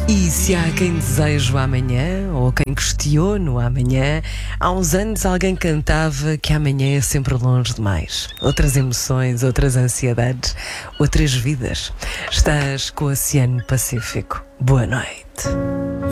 E se há quem deseje o amanhã, ou quem questione o amanhã, há uns anos alguém cantava que amanhã é sempre longe demais. Outras emoções, outras ansiedades, outras vidas. Estás com o Oceano Pacífico. Boa noite.